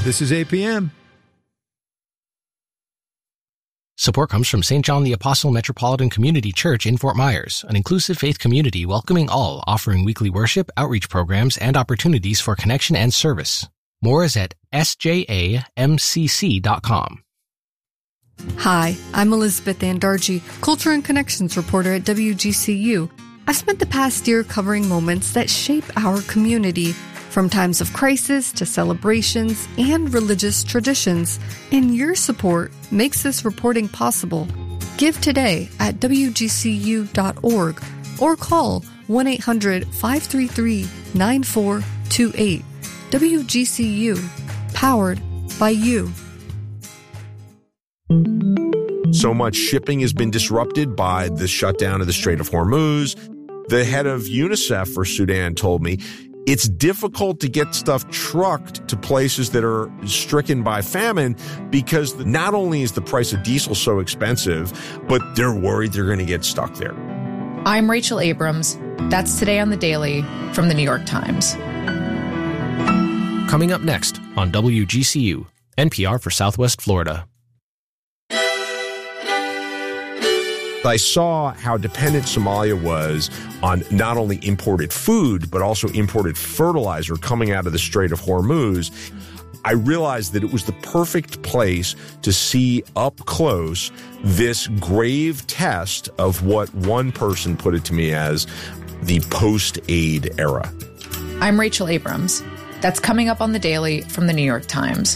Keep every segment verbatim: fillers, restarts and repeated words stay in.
This is A P M. Support comes from Saint John the Apostle Metropolitan Community Church in Fort Myers, an inclusive faith community welcoming all, offering weekly worship, outreach programs, and opportunities for connection and service. More is at S J A M C C dot com. Hi, I'm Elizabeth Andarji, Culture and Connections reporter at W G C U. I've spent the past year covering moments that shape our community, from times of crisis to celebrations and religious traditions. And your support makes this reporting possible. Give today at W G C U dot org or call one eight hundred five three three nine four two eight. W G C U, powered by you. So much shipping has been disrupted by the shutdown of the Strait of Hormuz. The head of UNICEF for Sudan told me it's difficult to get stuff trucked to places that are stricken by famine because not only is the price of diesel so expensive, but they're worried they're going to get stuck there. I'm Rachel Abrams. That's Today on the Daily from the New York Times. Coming up next on W G C U, N P R for Southwest Florida. I saw how dependent Somalia was on not only imported food, but also imported fertilizer coming out of the Strait of Hormuz. I realized that it was the perfect place to see up close this grave test of what one person put it to me as the post-aid era. I'm Rachel Abrams. That's coming up on the Daily from the New York Times.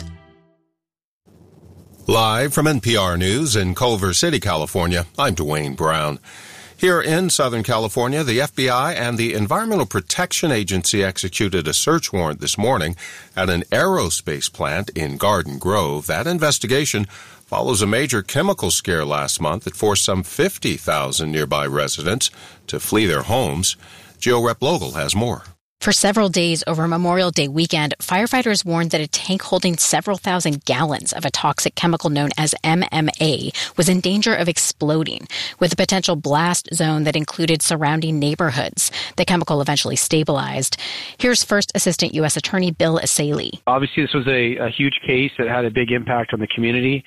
Live from N P R News in Culver City, California, I'm Dwayne Brown. Here in Southern California, the F B I and the Environmental Protection Agency executed a search warrant this morning at an aerospace plant in Garden Grove. That investigation follows a major chemical scare last month that forced some fifty thousand nearby residents to flee their homes. Geo Replogle has more. For several days over Memorial Day weekend, firefighters warned that a tank holding several thousand gallons of a toxic chemical known as M M A was in danger of exploding, with a potential blast zone that included surrounding neighborhoods. The chemical eventually stabilized. Here's First Assistant U S Attorney Bill Asaley. Obviously, this was a, a huge case that had a big impact on the community,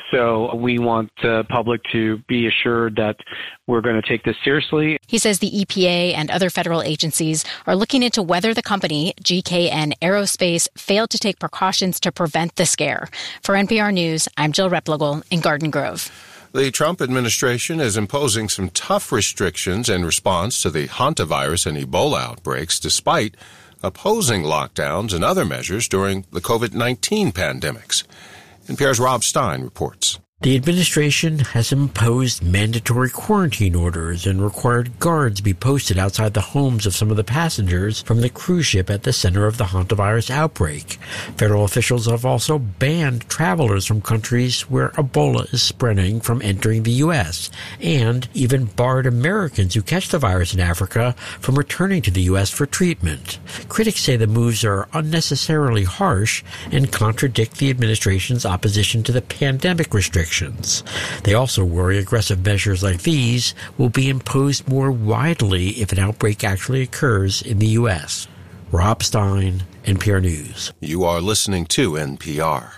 so we want the public to be assured that we're going to take this seriously. He says the E P A and other federal agencies are looking into whether the company, G K N Aerospace, failed to take precautions to prevent the scare. For N P R News, I'm Jill Replogle in Garden Grove. The Trump administration is imposing some tough restrictions in response to the hantavirus and Ebola outbreaks, despite opposing lockdowns and other measures during the COVID nineteen pandemics. N P R's Rob Stein reports. The administration has imposed mandatory quarantine orders and required guards be posted outside the homes of some of the passengers from the cruise ship at the center of the hantavirus outbreak. Federal officials have also banned travelers from countries where Ebola is spreading from entering the U S, and even barred Americans who catch the virus in Africa from returning to the U S for treatment. Critics say the moves are unnecessarily harsh and contradict the administration's opposition to the pandemic restrictions. They also worry aggressive measures like these will be imposed more widely if an outbreak actually occurs in the U S. Rob Stein, N P R News. You are listening to N P R.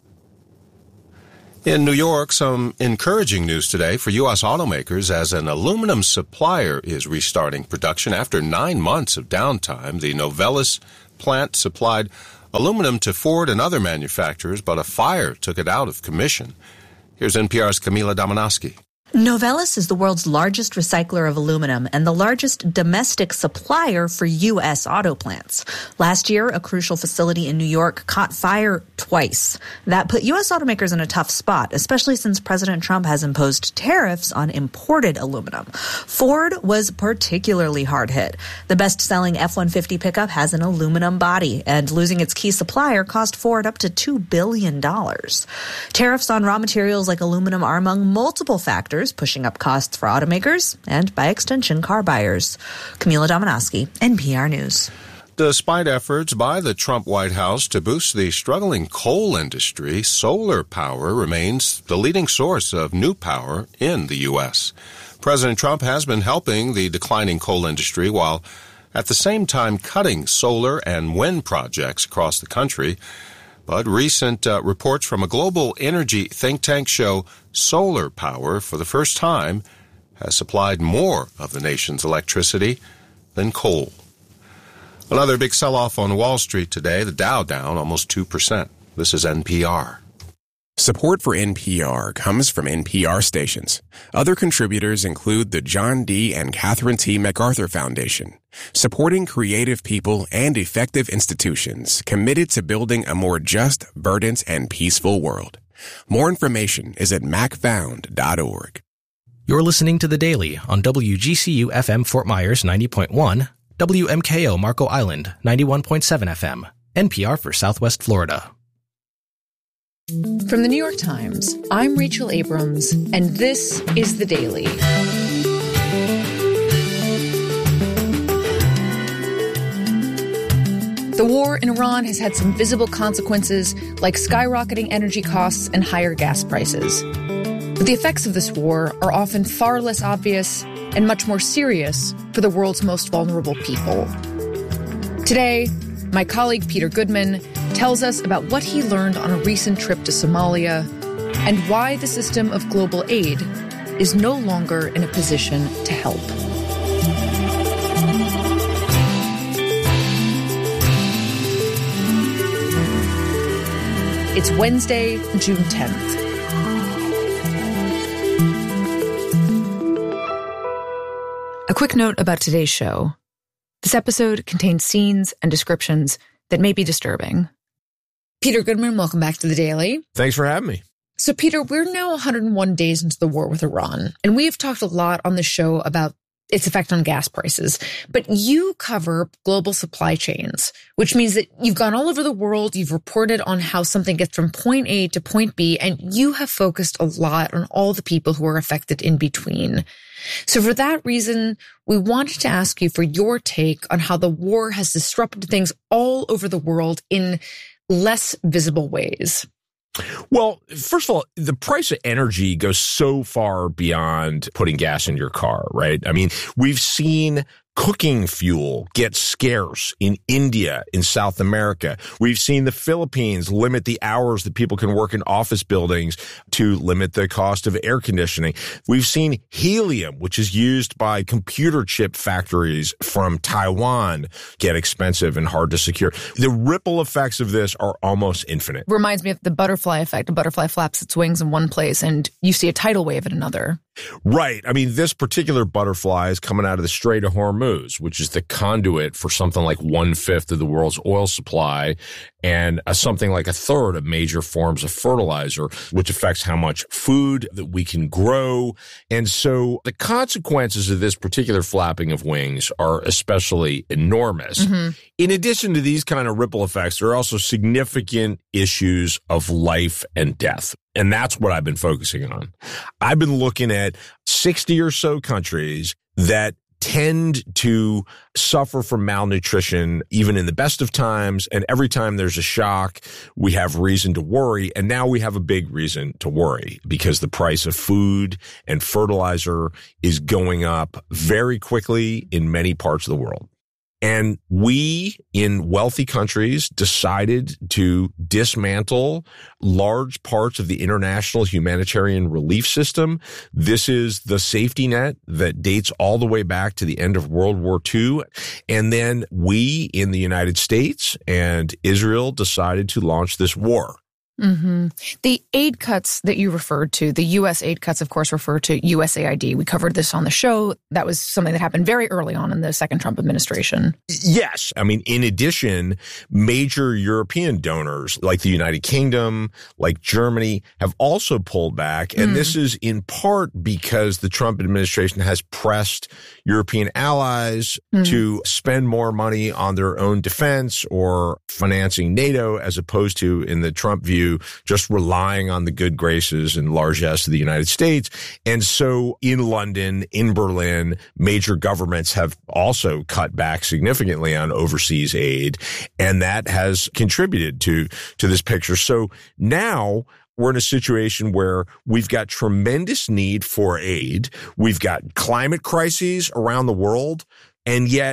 In New York, some encouraging news today for U S automakers as an aluminum supplier is restarting production after nine months of downtime. The Novelis plant supplied aluminum to Ford and other manufacturers, but a fire took it out of commission. Here's N P R's Camila Domonoske. Novelis is the world's largest recycler of aluminum and the largest domestic supplier for U S auto plants. Last year, a crucial facility in New York caught fire twice. That put U S automakers in a tough spot, especially since President Trump has imposed tariffs on imported aluminum. Ford was particularly hard hit. The best-selling F one fifty pickup has an aluminum body, and losing its key supplier cost Ford up to two billion dollars. Tariffs on raw materials like aluminum are among multiple factors pushing up costs for automakers and, by extension, car buyers. Camila Domonoske, N P R News. Despite efforts by the Trump White House to boost the struggling coal industry, solar power remains the leading source of new power in the U S. President Trump has been helping the declining coal industry while at the same time cutting solar and wind projects across the country. But recent uh, reports from a global energy think tank show solar power, for the first time, has supplied more of the nation's electricity than coal. Another big sell-off on Wall Street today, the Dow down almost two percent. This is N P R. Support for N P R comes from N P R stations. Other contributors include the John D. and Catherine T. MacArthur Foundation, supporting creative people and effective institutions committed to building a more just, verdant, and peaceful world. More information is at mac found dot org. You're listening to The Daily on W G C U F M Fort Myers ninety point one, W M K O Marco Island ninety-one point seven F M, N P R for Southwest Florida. From the New York Times, I'm Rachel Abrams, and this is The Daily. The war in Iran has had some visible consequences, like skyrocketing energy costs and higher gas prices. But the effects of this war are often far less obvious and much more serious for the world's most vulnerable people. Today, my colleague Peter Goodman tells us about what he learned on a recent trip to Somalia and why the system of global aid is no longer in a position to help. It's Wednesday, June tenth. A quick note about today's show. This episode contains scenes and descriptions that may be disturbing. Peter Goodman, welcome back to The Daily. Thanks for having me. So, Peter, we're now one hundred one days into the war with Iran, and we have talked a lot on the show about its effect on gas prices. But you cover global supply chains, which means that you've gone all over the world, you've reported on how something gets from point A to point B, and you have focused a lot on all the people who are affected in between. So for that reason, we wanted to ask you for your take on how the war has disrupted things all over the world in less visible ways. Well, first of all, the price of energy goes so far beyond putting gas in your car, right? I mean, we've seen cooking fuel get scarce in India, in South America. We've seen the Philippines limit the hours that people can work in office buildings to limit the cost of air conditioning. We've seen helium, which is used by computer chip factories from Taiwan, get expensive and hard to secure. The ripple effects of this are almost infinite. Reminds me of the butterfly effect. A butterfly flaps its wings in one place and you see a tidal wave in another. Right. I mean, this particular butterfly is coming out of the Strait of Hormuz, which is the conduit for something like one-fifth of the world's oil supply and uh, something like a third of major forms of fertilizer, which affects how much food that we can grow. And so the consequences of this particular flapping of wings are especially enormous. Mm-hmm. In addition to these kind of ripple effects, there are also significant issues of life and death. And that's what I've been focusing on. I've been looking at sixty or so countries that tend to suffer from malnutrition, even in the best of times. And every time there's a shock, we have reason to worry. And now we have a big reason to worry because the price of food and fertilizer is going up very quickly in many parts of the world. And we in wealthy countries decided to dismantle large parts of the international humanitarian relief system. This is the safety net that dates all the way back to the end of World War Two. And then we in the United States and Israel decided to launch this war. Mm-hmm. The aid cuts that you referred to, the U S aid cuts, of course, refer to U S A I D. We covered this on the show. That was something that happened very early on in the second Trump administration. Yes. I mean, in addition, major European donors like the United Kingdom, like Germany, have also pulled back. And mm. this is in part because the Trump administration has pressed European allies mm. to spend more money on their own defense or financing NATO, as opposed to, in the Trump view, just relying on the good graces and largesse of the United States. And so in London, in Berlin, major governments have also cut back significantly on overseas aid. And that has contributed to, to this picture. So now we're in a situation where we've got tremendous need for aid. We've got climate crises around the world. And yet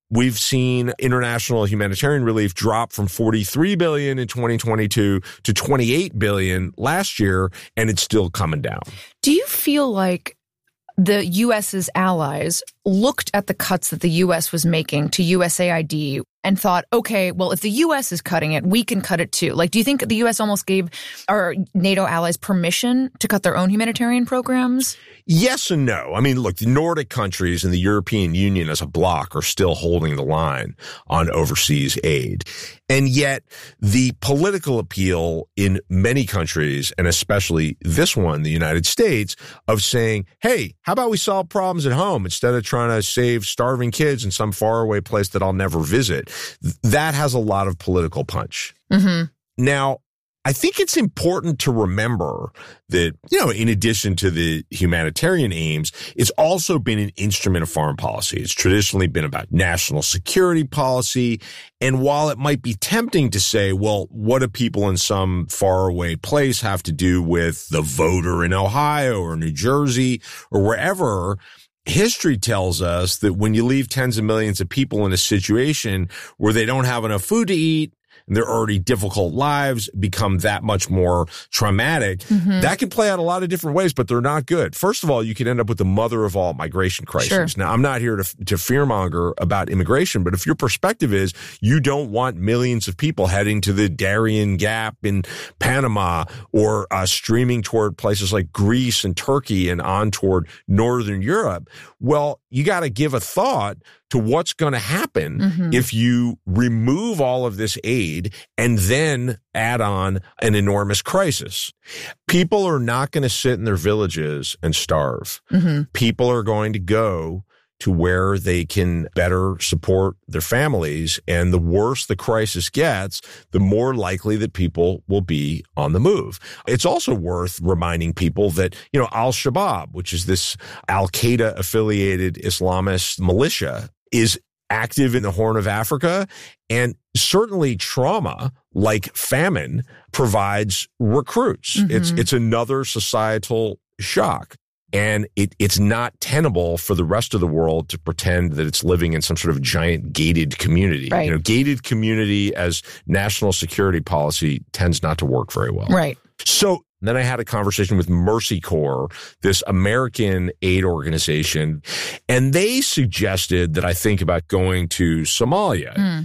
We've seen international humanitarian relief drop from forty-three billion dollars in twenty twenty-two to twenty-eight billion dollars last year, and it's still coming down. Do you feel like the U S's allies looked at the cuts that the U S was making to U S A I D and thought, okay, well, if the U S is cutting it, we can cut it too? Like, do you think the U S almost gave our NATO allies permission to cut their own humanitarian programs? Yes and no. I mean, look, the Nordic countries and the European Union as a bloc are still holding the line on overseas aid. And yet the political appeal in many countries, and especially this one, the United States, of saying, hey, how about we solve problems at home instead of trying to save starving kids in some faraway place that I'll never visit? That has a lot of political punch. Mm-hmm. Now, I think it's important to remember that, you know, in addition to the humanitarian aims, it's also been an instrument of foreign policy. It's traditionally been about national security policy. And while it might be tempting to say, well, what do people in some faraway place have to do with the voter in Ohio or New Jersey or wherever? History tells us that when you leave tens of millions of people in a situation where they don't have enough food to eat, and their already difficult lives become that much more traumatic, mm-hmm. that can play out a lot of different ways, but they're not good. First of all, you can end up with the mother of all migration crises. Sure. Now, I'm not here to, to fearmonger about immigration, but if your perspective is you don't want millions of people heading to the Darien Gap in Panama or uh, streaming toward places like Greece and Turkey and on toward Northern Europe, well, you got to give a thought to what's going to happen mm-hmm. if you remove all of this aid and then add on an enormous crisis. People are not going to sit in their villages and starve. Mm-hmm. People are going to go to where they can better support their families. And the worse the crisis gets, the more likely that people will be on the move. It's also worth reminding people that, you know, Al-Shabaab, which is this Al-Qaeda affiliated Islamist militia, is active in the Horn of Africa, and certainly trauma like famine provides recruits. Mm-hmm. It's it's another societal shock. And it, it's not tenable for the rest of the world to pretend that it's living in some sort of giant gated community. Right. You know, gated community as national security policy tends not to work very well. Right. So then I had a conversation with Mercy Corps, this American aid organization, and they suggested that I think about going to Somalia. Mm.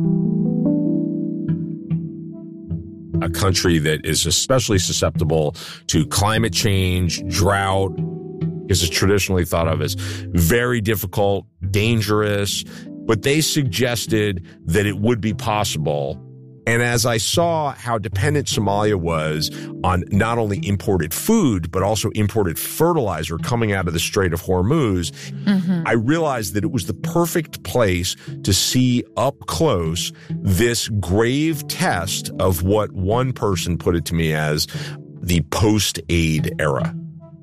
A country that is especially susceptible to climate change, drought, because it's traditionally thought of as very difficult, dangerous, but they suggested that it would be possible. And as I saw how dependent Somalia was on not only imported food, but also imported fertilizer coming out of the Strait of Hormuz, mm-hmm. I realized that it was the perfect place to see up close this grave test of what one person put it to me as the post-aid era.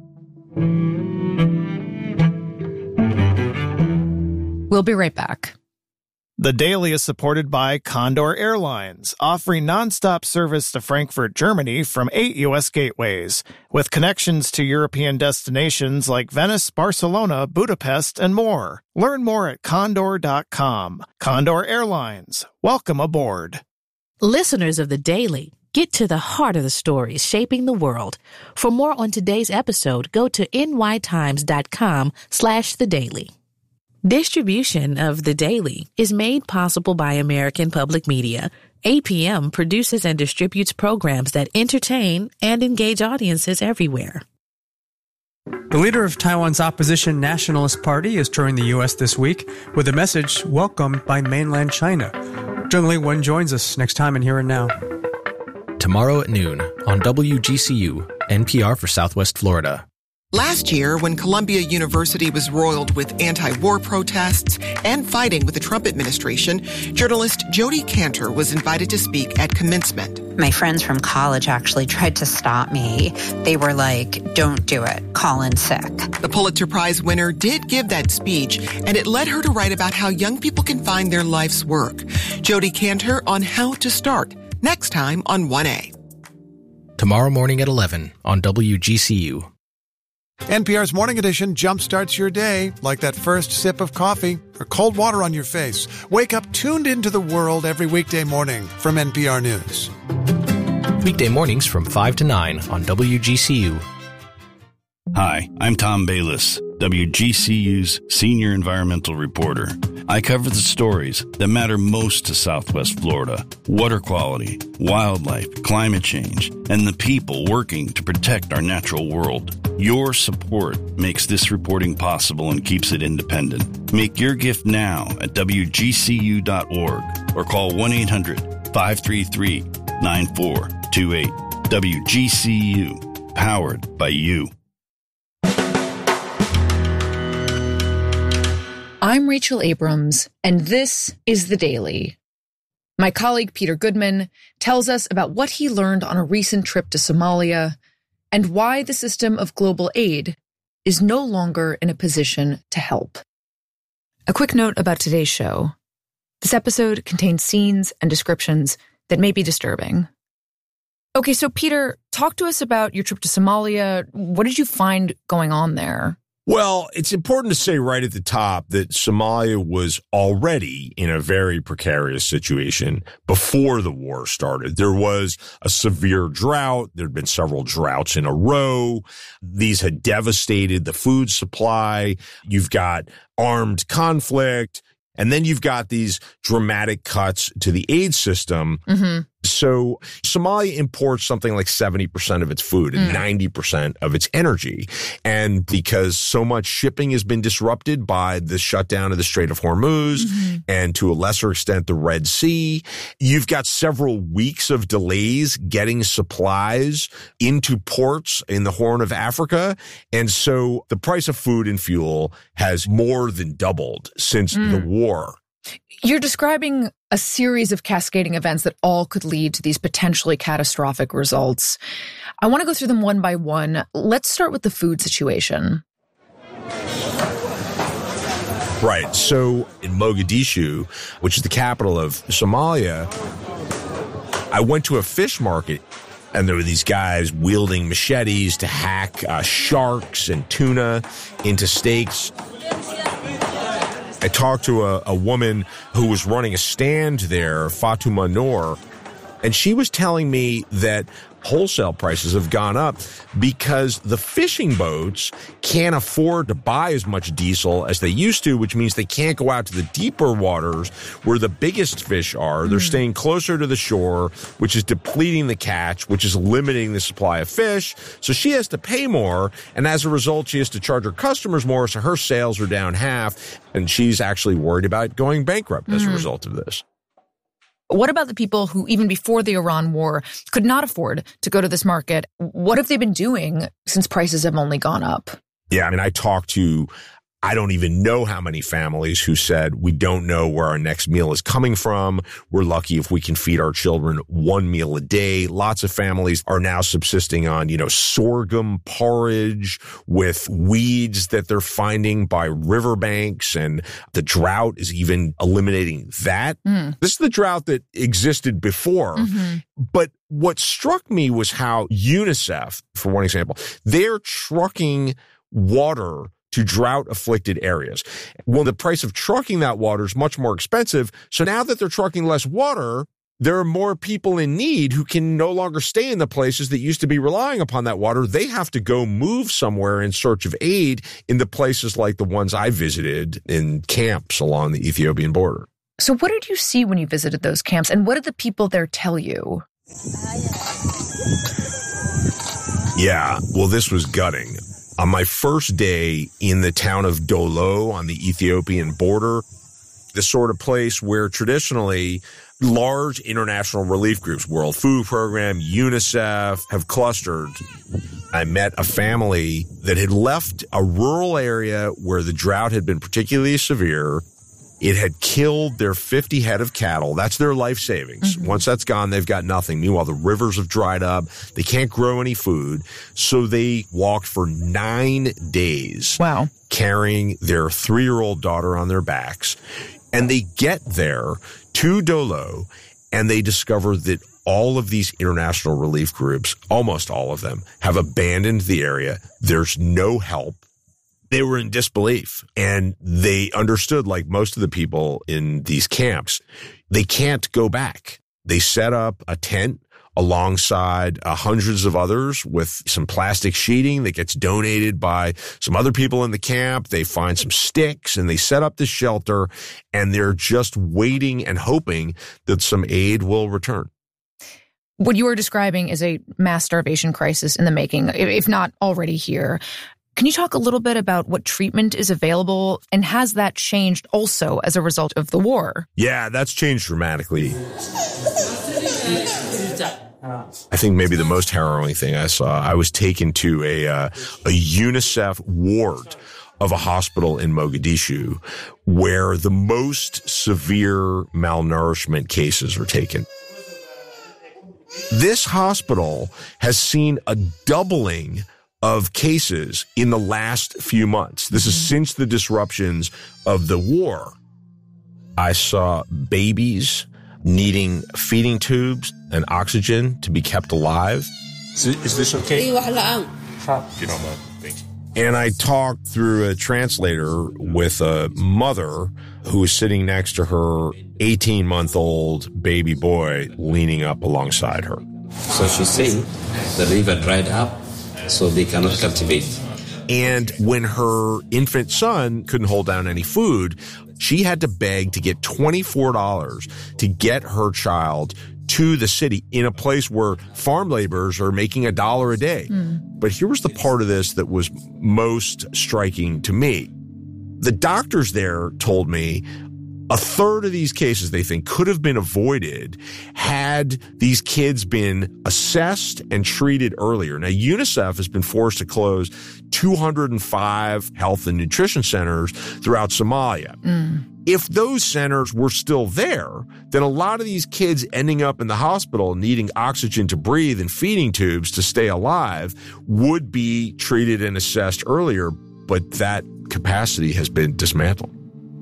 We'll be right back. The Daily is supported by Condor Airlines, offering nonstop service to Frankfurt, Germany from eight U S gateways, with connections to European destinations like Venice, Barcelona, Budapest, and more. Learn more at condor dot com. Condor Airlines, welcome aboard. Listeners of The Daily, get to the heart of the stories shaping the world. For more on today's episode, go to nytimes.com slash the daily. Distribution of The Daily is made possible by American Public Media. A P M produces and distributes programs that entertain and engage audiences everywhere. The leader of Taiwan's opposition Nationalist Party is touring the U S this week with a message welcomed by mainland China. Zheng Li-Wen joins us next time in Here and Now. Tomorrow at noon on W G C U, N P R for Southwest Florida. Last year, when Columbia University was roiled with anti-war protests and fighting with the Trump administration, journalist Jodi Kantor was invited to speak at commencement. My friends from college actually tried to stop me. They were like, don't do it. Call in sick. The Pulitzer Prize winner did give that speech, and it led her to write about how young people can find their life's work. Jodi Kantor on How to Start, next time on one A. Tomorrow morning at eleven on W G C U. N P R's Morning Edition jumpstarts your day like that first sip of coffee or cold water on your face. Wake up tuned into the world every weekday morning from N P R News. Weekday mornings from five to nine on W G C U. Hi, I'm Tom Bayless, W G C U's senior environmental reporter. I cover the stories that matter most to Southwest Florida: water quality, wildlife, climate change, and the people working to protect our natural world. Your support makes this reporting possible and keeps it independent. Make your gift now at W G C U dot org or call one eight hundred, five three three, nine four two eight. W G C U, powered by you. I'm Rachel Abrams, and this is The Daily. My colleague Peter Goodman tells us about what he learned on a recent trip to Somalia and why the system of global aid is no longer in a position to help. A quick note about today's show. This episode contains scenes and descriptions that may be disturbing. Okay, so Peter, talk to us about your trip to Somalia. What did you find going on there? Well, it's important to say right at the top that Somalia was already in a very precarious situation before the war started. There was a severe drought. There had been several droughts in a row. These had devastated the food supply. You've got armed conflict. And then you've got these dramatic cuts to the aid system. Mm-hmm. So Somalia imports something like seventy percent of its food and mm. ninety percent of its energy. And because so much shipping has been disrupted by the shutdown of the Strait of Hormuz mm-hmm. and to a lesser extent the Red Sea, you've got several weeks of delays getting supplies into ports in the Horn of Africa. And so the price of food and fuel has more than doubled since mm. the war. You're describing a series of cascading events that all could lead to these potentially catastrophic results. I want to go through them one by one. Let's start with the food situation. Right. So in Mogadishu, which is the capital of Somalia, I went to a fish market. And there were these guys wielding machetes to hack uh, sharks and tuna into steaks. I talked to a, a woman who was running a stand there, Fatuma Noor, and she was telling me that wholesale prices have gone up because the fishing boats can't afford to buy as much diesel as they used to, which means they can't go out to the deeper waters where the biggest fish are. They're mm. staying closer to the shore, which is depleting the catch, which is limiting the supply of fish. So she has to pay more, and as a result, she has to charge her customers more, so her sales are down half, and she's actually worried about going bankrupt mm. as a result of this. What about the people who, even before the Iran war, could not afford to go to this market? What have they been doing since prices have only gone up? Yeah, I mean, I talked to, I don't even know how many families who said, we don't know where our next meal is coming from. We're lucky if we can feed our children one meal a day. Lots of families are now subsisting on, you know, sorghum porridge with weeds that they're finding by riverbanks, and the drought is even eliminating that. Mm. This is the drought that existed before. Mm-hmm. But what struck me was how UNICEF, for one example, they're trucking water to drought-afflicted areas. Well, the price of trucking that water is much more expensive. So now that they're trucking less water, there are more people in need who can no longer stay in the places that used to be relying upon that water. They have to go move somewhere in search of aid in the places like the ones I visited in camps along the Ethiopian border. So what did you see when you visited those camps, and what did the people there tell you? Yeah, well, this was gutting. On my first day in the town of Dolo on the Ethiopian border, the sort of place where traditionally large international relief groups, World Food Program, UNICEF, have clustered, I met a family that had left a rural area where the drought had been particularly severe. It had killed their fifty head of cattle. That's their life savings. Mm-hmm. Once that's gone, they've got nothing. Meanwhile, the rivers have dried up. They can't grow any food. So they walked for nine days. Wow. Carrying their three-year-old daughter on their backs. And they get there to Dolo, and they discover that all of these international relief groups, almost all of them, have abandoned the area. There's no help. They were in disbelief, and they understood, like most of the people in these camps, they can't go back. They set up a tent alongside uh, hundreds of others with some plastic sheeting that gets donated by some other people in the camp. They find some sticks and they set up this shelter, and they're just waiting and hoping that some aid will return. What you are describing is a mass starvation crisis in the making, if not already here. Can you talk a little bit about what treatment is available, and has that changed also as a result of the war? Yeah, that's changed dramatically. I think maybe the most harrowing thing I saw, I was taken to a uh, a UNICEF ward of a hospital in Mogadishu where the most severe malnourishment cases are taken. This hospital has seen a doubling of cases in the last few months. This is since the disruptions of the war. I saw babies needing feeding tubes and oxygen to be kept alive. Is, is this okay? You don't mind. Thanks. And I talked through a translator with a mother who was sitting next to her eighteen-month-old baby boy leaning up alongside her. So she's saying the river dried up, so they cannot cultivate. And when her infant son couldn't hold down any food, she had to beg to get twenty-four dollars to get her child to the city in a place where farm laborers are making a dollar a day. Mm. But here was the part of this that was most striking to me. The doctors there told me a third of these cases, they think, could have been avoided had these kids been assessed and treated earlier. Now, UNICEF has been forced to close two hundred five health and nutrition centers throughout Somalia. Mm. If those centers were still there, then a lot of these kids ending up in the hospital needing oxygen to breathe and feeding tubes to stay alive would be treated and assessed earlier, but that capacity has been dismantled.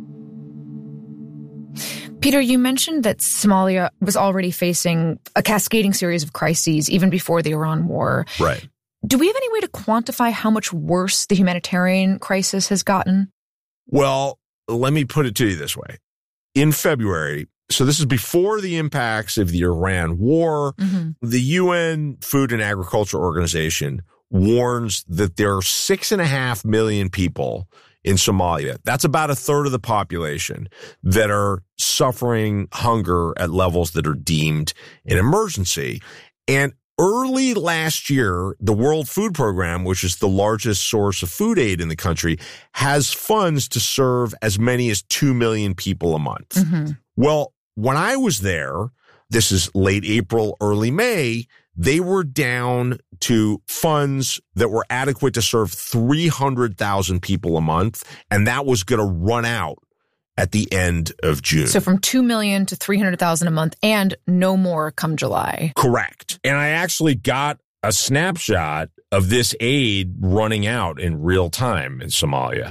Peter, you mentioned that Somalia was already facing a cascading series of crises even before the Iran war. Right. Do we have any way to quantify how much worse the humanitarian crisis has gotten? Well, let me put it to you this way. In February, so this is before the impacts of the Iran war, mm-hmm. the U N Food and Agriculture Organization warns that there are six and a half million people in Somalia. That's about a third of the population that are suffering hunger at levels that are deemed an emergency. And early last year, the World Food Program, which is the largest source of food aid in the country, has funds to serve as many as two million people a month. Mm-hmm. Well, when I was there, this is late April, early May, they were down to funds that were adequate to serve three hundred thousand people a month, and that was going to run out at the end of June. So from two million to three hundred thousand a month, and no more come July. Correct. And I actually got a snapshot of this aid running out in real time in Somalia.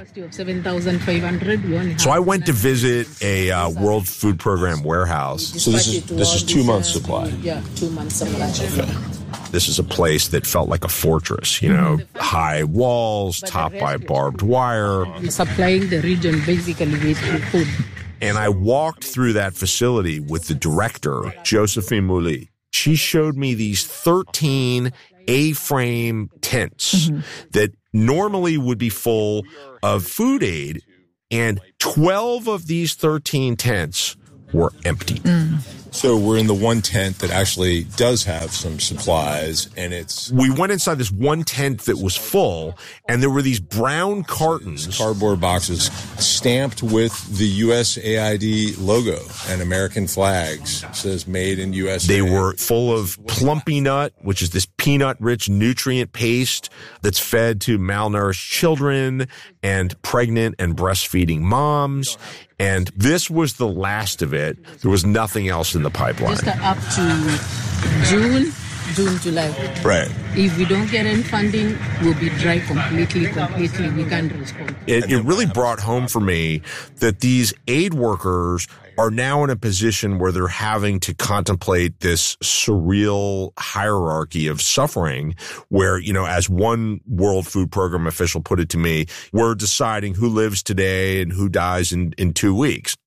So I went to visit a uh, World Food Program warehouse. So this is this is two months supply. Yeah, two months supply. Okay. This is a place that felt like a fortress, you know, high walls, topped by barbed wire. Supplying the region basically with food. And I walked through that facility with the director, Josephine Mouli. She showed me these thirteen A-frame tents mm-hmm. that normally would be full of food aid, and twelve of these thirteen tents were empty. Mm. So we're in the one tent that actually does have some supplies, and it's... We went inside this one tent that was full, and there were these brown cartons. Cardboard boxes stamped with the U S A I D logo and American flags. It says made in U S A. They were full of Plumpy Nut, which is this peanut-rich nutrient paste that's fed to malnourished children and pregnant and breastfeeding moms. And this was the last of it. There was nothing else in the pipeline. Just up to June, June, July. Right. If we don't get any funding, we'll be dry completely, completely. We can't respond. It, it really brought home for me that these aid workers are now in a position where they're having to contemplate this surreal hierarchy of suffering where, you know, as one World Food Program official put it to me, we're deciding who lives today and who dies in, in two weeks.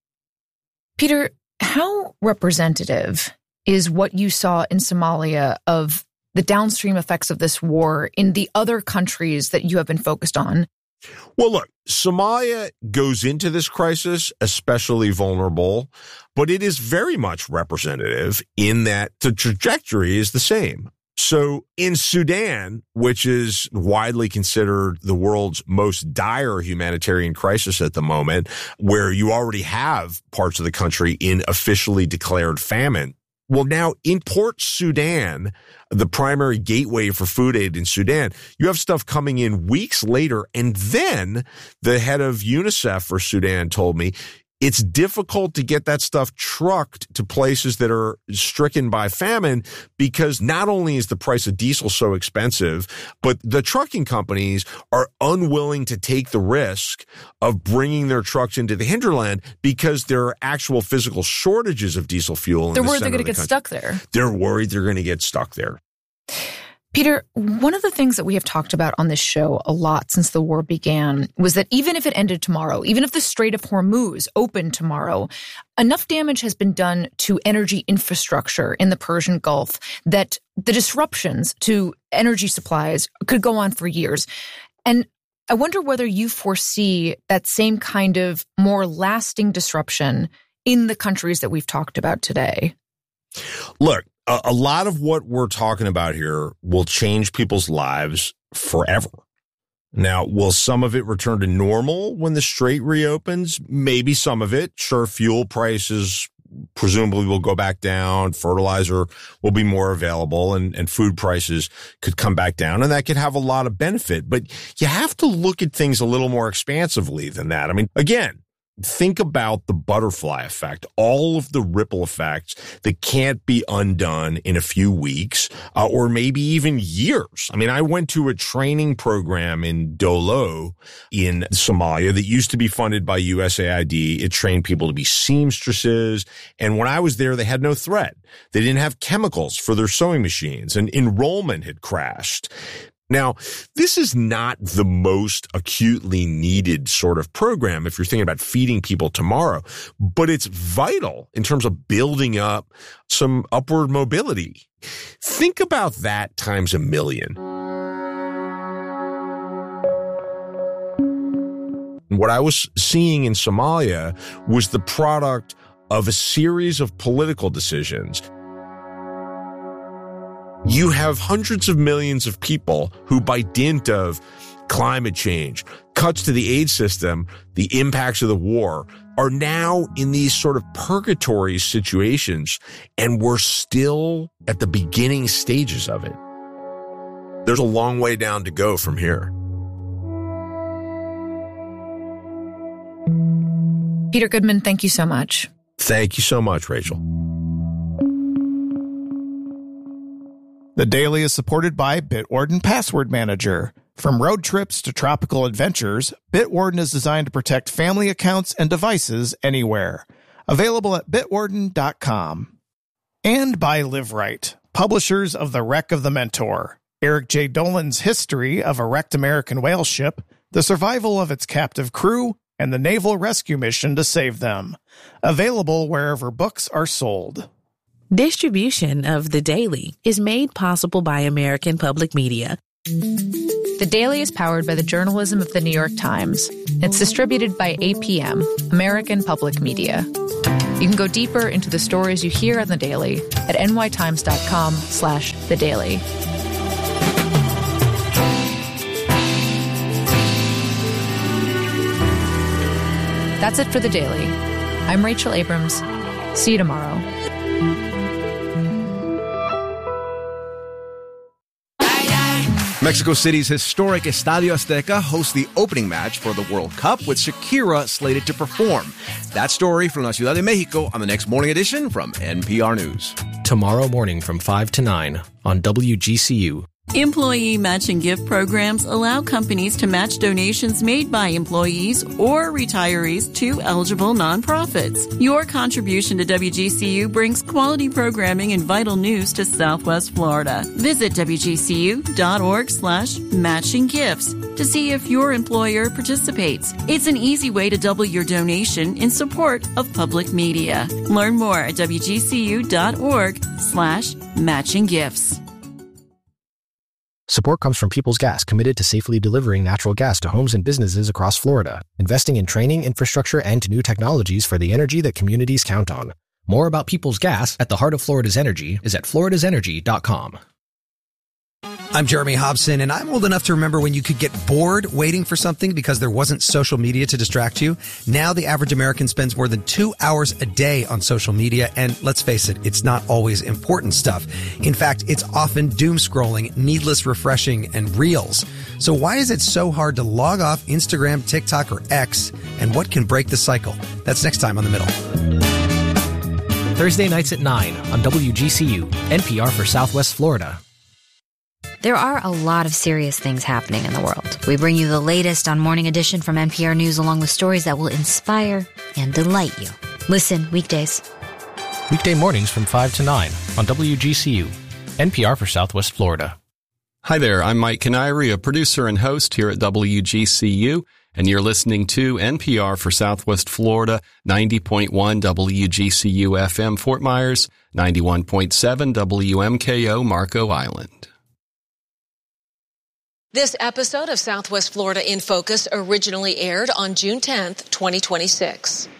Peter, how representative is what you saw in Somalia of the downstream effects of this war in the other countries that you have been focused on? Well, look, Somalia goes into this crisis especially vulnerable, but it is very much representative in that the trajectory is the same. So in Sudan, which is widely considered the world's most dire humanitarian crisis at the moment, where you already have parts of the country in officially declared famine, well, now in Port Sudan, the primary gateway for food aid in Sudan, you have stuff coming in weeks later. And then the head of UNICEF for Sudan told me it's difficult to get that stuff trucked to places that are stricken by famine because not only is the price of diesel so expensive, but the trucking companies are unwilling to take the risk of bringing their trucks into the hinterland because there are actual physical shortages of diesel fuel. In they're the worried they're going to get country. stuck there. They're worried they're going to get stuck there. Peter, one of the things that we have talked about on this show a lot since the war began was that even if it ended tomorrow, even if the Strait of Hormuz opened tomorrow, enough damage has been done to energy infrastructure in the Persian Gulf that the disruptions to energy supplies could go on for years. And I wonder whether you foresee that same kind of more lasting disruption in the countries that we've talked about today. Look, a lot of what we're talking about here will change people's lives forever. Now, will some of it return to normal when the strait reopens? Maybe some of it. Sure, fuel prices presumably will go back down. Fertilizer will be more available and, and food prices could come back down. And that could have a lot of benefit. But you have to look at things a little more expansively than that. I mean, again, think about the butterfly effect, all of the ripple effects that can't be undone in a few weeks uh, or maybe even years. I mean, I went to a training program in Dolo in Somalia that used to be funded by U S A I D. It trained people to be seamstresses. And when I was there, they had no threat. They didn't have chemicals for their sewing machines and enrollment had crashed. Now, this is not the most acutely needed sort of program if you're thinking about feeding people tomorrow, but it's vital in terms of building up some upward mobility. Think about that times a million. What I was seeing in Somalia was the product of a series of political decisions. You have hundreds of millions of people who, by dint of climate change, cuts to the aid system, the impacts of the war, are now in these sort of purgatory situations, and we're still at the beginning stages of it. There's a long way down to go from here. Peter Goodman, thank you so much. Thank you so much, Rachel. The Daily is supported by Bitwarden Password Manager. From road trips to tropical adventures, Bitwarden is designed to protect family accounts and devices anywhere. Available at bitwarden dot com. And by Live Right, publishers of The Wreck of the Mentor, Eric J. Dolan's history of a wrecked American whale ship, the survival of its captive crew, and the naval rescue mission to save them. Available wherever books are sold. Distribution of The Daily is made possible by American Public Media. The Daily is powered by the journalism of The New York Times. It's distributed by A P M, American Public Media. You can go deeper into the stories you hear on The Daily at nytimes.com slash The Daily. That's it for The Daily. I'm Rachel Abrams. See you tomorrow. Mexico City's historic Estadio Azteca hosts the opening match for the World Cup with Shakira slated to perform. That story from La Ciudad de Mexico on the next morning edition from N P R News. Tomorrow morning from five to nine on W G C U. Employee matching gift programs allow companies to match donations made by employees or retirees to eligible nonprofits. Your contribution to W G C U brings quality programming and vital news to Southwest Florida. Visit W G C U dot org slash matching gifts to see if your employer participates. It's an easy way to double your donation in support of public media. Learn more at W G C U dot org slash matching gifts. Support comes from Peoples Gas, committed to safely delivering natural gas to homes and businesses across Florida, investing in training, infrastructure, and new technologies for the energy that communities count on. More about Peoples Gas at the heart of Florida's energy is at floridas energy dot com. I'm Jeremy Hobson, and I'm old enough to remember when you could get bored waiting for something because there wasn't social media to distract you. Now the average American spends more than two hours a day on social media, and let's face it, it's not always important stuff. In fact, it's often doom scrolling, needless refreshing, and reels. So why is it so hard to log off Instagram, TikTok, or X, and what can break the cycle? That's next time on The Middle. Thursday nights at nine on W G C U, N P R for Southwest Florida. There are a lot of serious things happening in the world. We bring you the latest on Morning Edition from N P R News, along with stories that will inspire and delight you. Listen weekdays. Weekday mornings from five to nine on W G C U, N P R for Southwest Florida. Hi there, I'm Mike Canary, a producer and host here at W G C U, and you're listening to N P R for Southwest Florida, ninety point one W G C U F M Fort Myers, ninety-one point seven W M K O Marco Island. This episode of Southwest Florida in Focus originally aired on June tenth, twenty twenty-six.